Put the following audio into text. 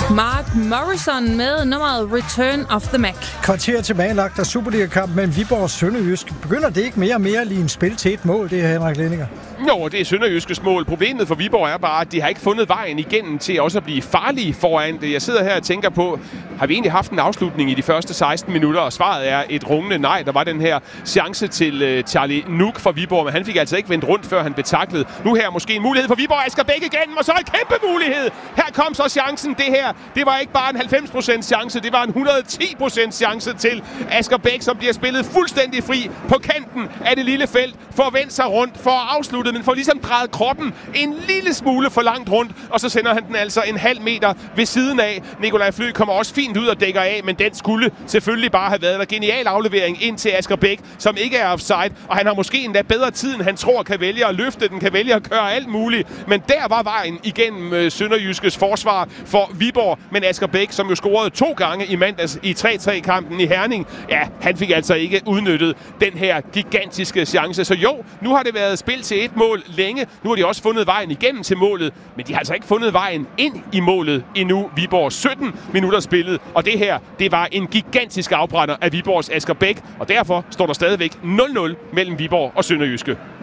Mark Morrison med nummeret Return of the Mac. Kvarter tilbagelagt af Superliga-kampen mellem Viborg og Sønderjysk. Begynder det ikke mere og mere lige en spil til et mål, det her, Henrik Lenninger? Jo, det er Sønderjyskes mål. Problemet for Viborg er bare, at de har ikke fundet vejen igennem til også at blive farlige foran det. Jeg sidder her og tænker på, har vi egentlig haft en afslutning i de første 16 minutter? Og svaret er et rungende nej. Der var den her chance til Charlie Nuk fra Viborg, men han fik altså ikke vendt rundt, før han blev tacklet. Nu her måske en mulighed for Viborg. Asger Bæk igen, og så en kæmpe mulighed. Her kom så chancen. Det var ikke bare en 90% chance, det var en 110% chance til Asger Bæk, som bliver spillet fuldstændig fri på kanten af det lille felt, for at vende sig rundt, for at afslutte, men for ligesom drejet kroppen en lille smule for langt rundt, og så sender han den altså en halv meter ved siden af. Nikolaj Flø kommer også fint ud og dækker af, men den skulle selvfølgelig bare have været en genial aflevering ind til Asger Bæk, som ikke er offside, og han har måske endda bedre tid, end han tror, kan vælge at løfte den, kan vælge at gøre alt muligt, men der var vejen igennem Sønderjyskes forsvar for Viborg, men Asger Bæk, som jo scorede 2 gange i mandags i 3-3-kampen i Herning, ja, han fik altså ikke udnyttet den her gigantiske chance. Så jo, nu har det været spil til et mål længe. Nu har de også fundet vejen igennem til målet, men de har altså ikke fundet vejen ind i målet endnu. Viborg 17 minutter spillet, og det her, det var en gigantisk afbrænder af Viborgs Asger Bæk, og derfor står der stadigvæk 0-0 mellem Viborg og Sønderjyske.